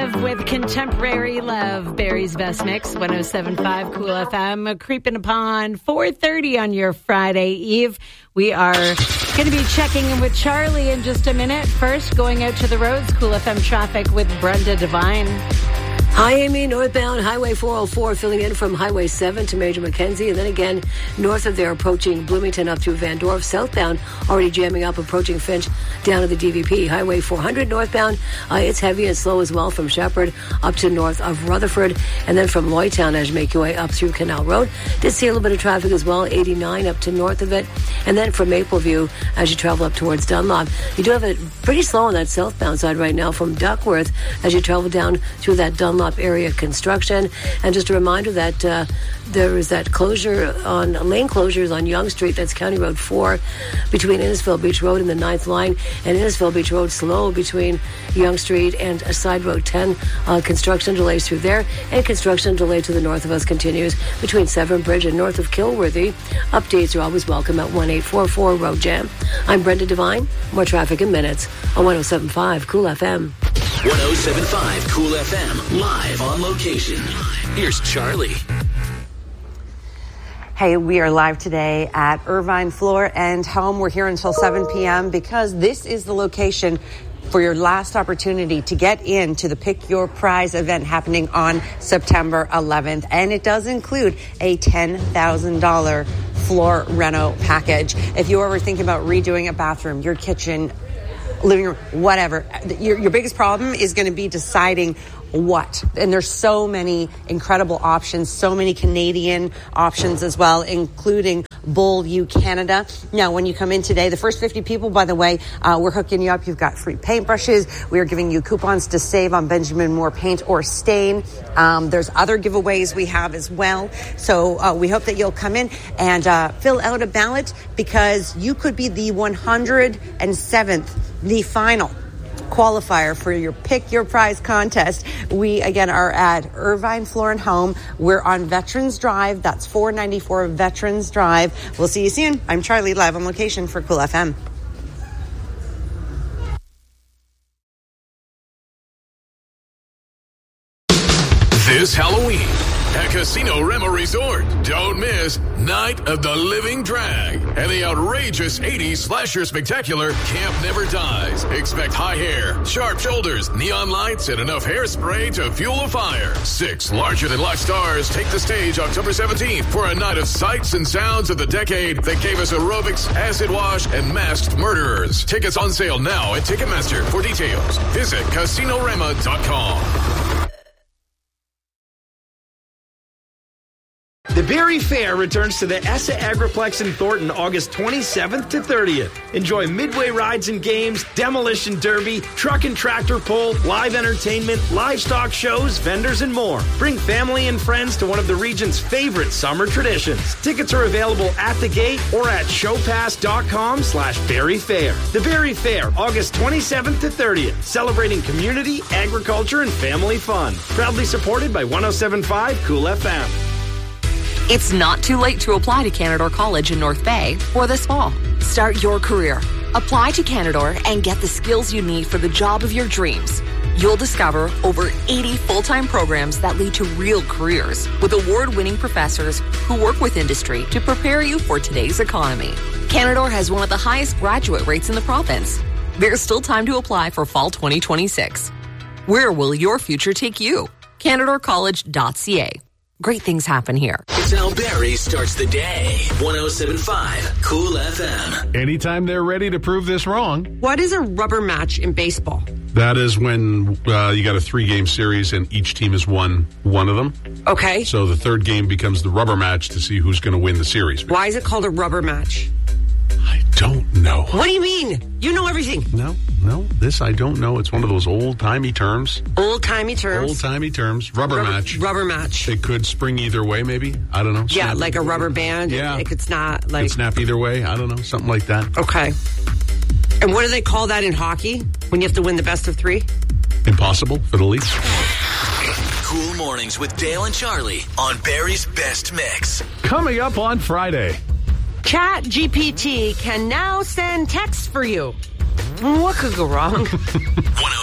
Lev with Contemporary Love, Barry's Best Mix, 107.5 Cool FM, creeping upon 4:30 on your Friday Eve. We are going to be checking in with Charlie in just a minute. First, going out to the roads, Cool FM traffic with Brenda Devine. Hi, Amy. Northbound Highway 404 filling in from Highway 7 to Major Mackenzie. And then again, north of there, approaching Bloomington up through Van Dorp. Southbound, already jamming up, approaching Finch down to the DVP. Highway 400 northbound, it's heavy and slow as well from Shepherd up to north of Rutherford. And then from Lloydtown as you make your way up through Canal Road. Did see a little bit of traffic as well, 89 up to north of it. And then from Mapleview as you travel up towards Dunlop. You do have it pretty slow on that southbound side right now from Duckworth as you travel down through that Dunlop area construction. And just a reminder that there is that lane closures on Yonge Street. That's County Road 4 between Innisfil Beach Road and the 9th line, and Innisfil Beach Road slow between Yonge Street and Side Road 10. Construction delays through there, and construction delay to the north of us continues between Severn Bridge and north of Kilworthy. Updates are always welcome at 1844 Road Jam. I'm Brenda Devine. More traffic in minutes on 107.5 Cool FM. 107.5 Cool FM, live on location. Here's Charlie. Hey, we are live today at Irvine Floor and Home. We're here until 7 p.m. because this is the location for your last opportunity to get into the Pick Your Prize event happening on September 11th. And it does include a $10,000 floor reno package. If you're ever thinking about redoing a bathroom, your kitchen, living room, whatever, your biggest problem is going to be deciding what. And there's so many incredible options, so many Canadian options as well, including Bull U Canada. Now, when you come in today, the first 50 people, by the way, we're hooking you up. You've got free paintbrushes. We are giving you coupons to save on Benjamin Moore paint or stain. There's other giveaways we have as well. So we hope that you'll come in and fill out a ballot because you could be the 107th, the final qualifier for your Pick Your Prize contest. We, again, are at Irvine Floor and Home. We're on Veterans Drive. That's 494 Veterans Drive. We'll see you soon. I'm Charlie, live on location for Cool FM. This Halloween at Casino Rema Resort, don't miss Night of the Living Drag and the outrageous 80s slasher spectacular Camp Never Dies. Expect high hair, sharp shoulders, neon lights, and enough hairspray to fuel a fire. 6 larger-than-life stars take the stage October 17th for a night of sights and sounds of the decade that gave us aerobics, acid wash, and masked murderers. Tickets on sale now at Ticketmaster. For details, visit CasinoRema.com. The Barrie Fair returns to the ESSA Agriplex in Thornton August 27th to 30th. Enjoy midway rides and games, demolition derby, truck and tractor pull, live entertainment, livestock shows, vendors, and more. Bring family and friends to one of the region's favorite summer traditions. Tickets are available at the gate or at showpass.com/Barrie Fair. The Barrie Fair, August 27th to 30th, celebrating community, agriculture, and family fun. Proudly supported by 107.5 Cool FM. It's not too late to apply to Canadore College in North Bay for this fall. Start your career. Apply to Canadore and get the skills you need for the job of your dreams. You'll discover over 80 full-time programs that lead to real careers with award-winning professors who work with industry to prepare you for today's economy. Canadore has one of the highest graduate rates in the province. There's still time to apply for fall 2026. Where will your future take you? CanadoreCollege.ca. Great things happen here. It's how Barrie starts the day. 107.5 Cool FM. Anytime they're ready to prove this wrong. What is a rubber match in baseball? That is when you got a 3-game series and each team has won one of them. Okay. So the third game becomes the rubber match to see who's going to win the series. Why is it called a rubber match? I don't know. What do you mean? You know everything. No, this I don't know. It's one of those old-timey terms. Old-timey terms? Old-timey terms. Rubber match. Rubber match. It could spring either way, maybe. I don't know. Yeah, like a rubber band. Yeah. It could snap. Like... It could snap either way. I don't know. Something like that. Okay. And what do they call that in hockey when you have to win the best of 3? Impossible for the Leafs. Cool Mornings with Dale and Charlie on Barrie's Best Mix. Coming up on Friday. ChatGPT can now send texts for you. What could go wrong?